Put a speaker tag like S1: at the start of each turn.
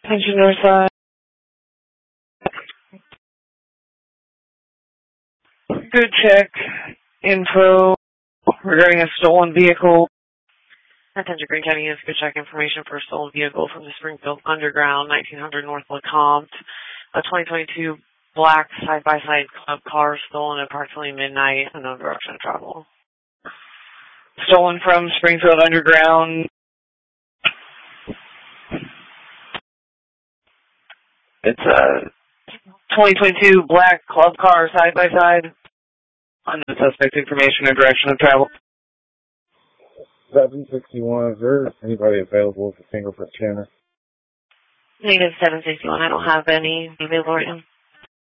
S1: Attention Northside. Good check. Info regarding a stolen vehicle. Attention Green County is good check information for a stolen vehicle from the Springfield Underground, 1900 North LeCompte. A 2022 black side-by-side club car stolen at approximately midnight, unknown direction of travel. Stolen from Springfield Underground. It's a 2022 black club car side-by-side. Unknown suspect information or direction of travel.
S2: 761, is there anybody available with a fingerprint scanner?
S1: Negative 761, I don't have any available right now.